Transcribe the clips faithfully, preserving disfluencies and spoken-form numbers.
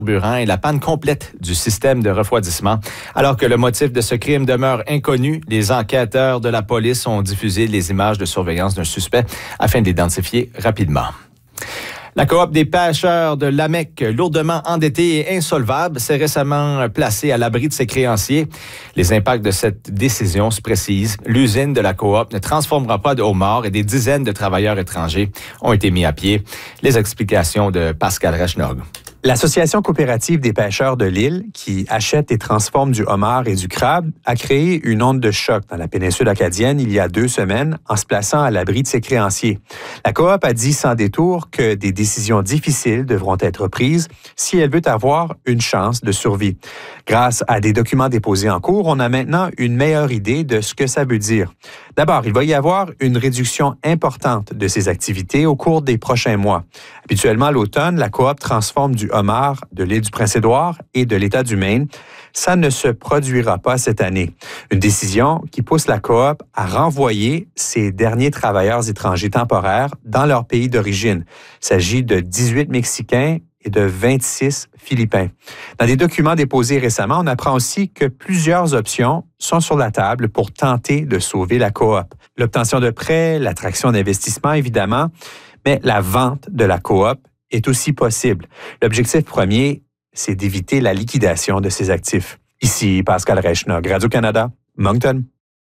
carburant et la panne complète du système de refroidissement. Alors que le motif de ce crime demeure inconnu, les enquêteurs de la police ont diffusé les images de surveillance d'un suspect afin de l'identifier rapidement. La coop des pêcheurs de l'Amec, lourdement endettée et insolvable, s'est récemment placée à l'abri de ses créanciers. Les impacts de cette décision se précisent. L'usine de la coop ne transformera pas de homards et des dizaines de travailleurs étrangers ont été mis à pied. Les explications de Pascal Rechnog. L'Association coopérative des pêcheurs de l'île, qui achète et transforme du homard et du crabe, a créé une onde de choc dans la péninsule acadienne il y a deux semaines en se plaçant à l'abri de ses créanciers. La coop a dit sans détour que des décisions difficiles devront être prises si elle veut avoir une chance de survie. Grâce à des documents déposés en cours, on a maintenant une meilleure idée de ce que ça veut dire. D'abord, il va y avoir une réduction importante de ces activités au cours des prochains mois. Habituellement, à l'automne, la coop transforme du homard de l'île du Prince-Édouard et de l'État du Maine. Ça ne se produira pas cette année. Une décision qui pousse la coop à renvoyer ces derniers travailleurs étrangers temporaires dans leur pays d'origine. Il s'agit de dix-huit Mexicains et de vingt-six Philippins. Dans des documents déposés récemment, on apprend aussi que plusieurs options sont sur la table pour tenter de sauver la coop. L'obtention de prêts, l'attraction d'investissements, évidemment, mais la vente de la coop est aussi possible. L'objectif premier, c'est d'éviter la liquidation de ces actifs. Ici Pascal Rechnog, Radio-Canada, Moncton.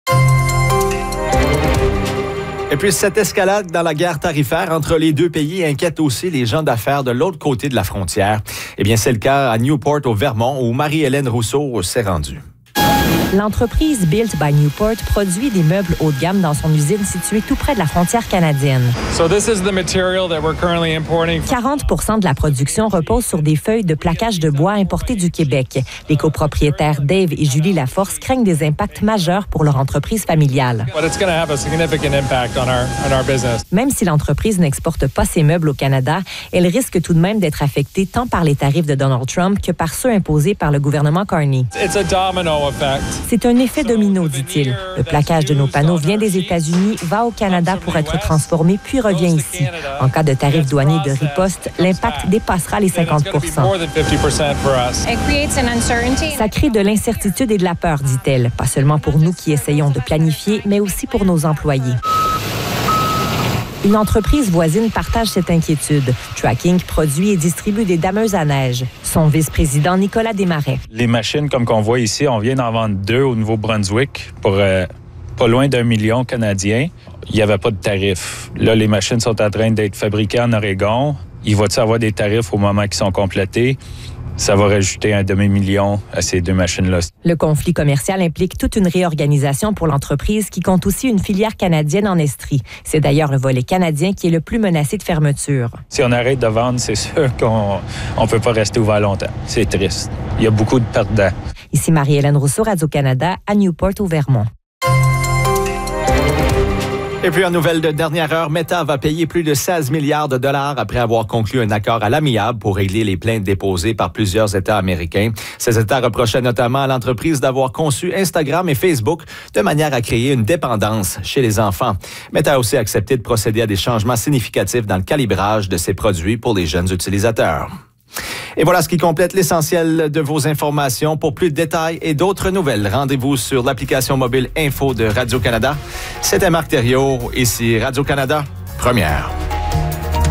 Et puis, cette escalade dans la guerre tarifaire entre les deux pays inquiète aussi les gens d'affaires de l'autre côté de la frontière. Eh bien, c'est le cas à Newport, au Vermont, où Marie-Hélène Rousseau s'est rendue. L'entreprise Built by Newport produit des meubles haut de gamme dans son usine située tout près de la frontière canadienne. So this is the material that we're currently importing. quarante pour cent de la production repose sur des feuilles de plaquage de bois importées du Québec. Les copropriétaires Dave et Julie Laforce craignent des impacts majeurs pour leur entreprise familiale. But it's going to have a significant impact on our, on our business. Même si l'entreprise n'exporte pas ses meubles au Canada, elle risque tout de même d'être affectée tant par les tarifs de Donald Trump que par ceux imposés par le gouvernement Carney. It's a domino effect. C'est un effet domino, dit-il. Le plaquage de nos panneaux vient des États-Unis, va au Canada pour être transformé, puis revient ici. En cas de tarifs douaniers de riposte, l'impact dépassera les cinquante pour cent. Ça crée de l'incertitude et de la peur, dit-elle, pas seulement pour nous qui essayons de planifier, mais aussi pour nos employés. Une entreprise voisine partage cette inquiétude. Tracking produit et distribue des dameuses à neige. Son vice-président, Nicolas Desmarais. Les machines, comme qu'on voit ici, on vient d'en vendre deux au Nouveau-Brunswick pour euh, pas loin d'un million canadien. Il n'y avait pas de tarif. Là, les machines sont en train d'être fabriquées en Oregon. Il va-t-il avoir des tarifs au moment qu'ils sont complétés? Ça va rajouter un demi-million à ces deux machines-là. Le conflit commercial implique toute une réorganisation pour l'entreprise qui compte aussi une filière canadienne en Estrie. C'est d'ailleurs le volet canadien qui est le plus menacé de fermeture. Si on arrête de vendre, c'est sûr qu'on ne peut pas rester ouvert longtemps. C'est triste. Il y a beaucoup de perdants. Ici Marie-Hélène Rousseau, Radio-Canada, à Newport, au Vermont. Et puis, en nouvelle de dernière heure, Meta va payer plus de seize milliards de dollars après avoir conclu un accord à l'amiable pour régler les plaintes déposées par plusieurs États américains. Ces États reprochaient notamment à l'entreprise d'avoir conçu Instagram et Facebook de manière à créer une dépendance chez les enfants. Meta a aussi accepté de procéder à des changements significatifs dans le calibrage de ses produits pour les jeunes utilisateurs. Et voilà ce qui complète l'essentiel de vos informations. Pour plus de détails et d'autres nouvelles, rendez-vous sur l'application mobile Info de Radio-Canada. C'était Marc Thériault, ici Radio-Canada, première.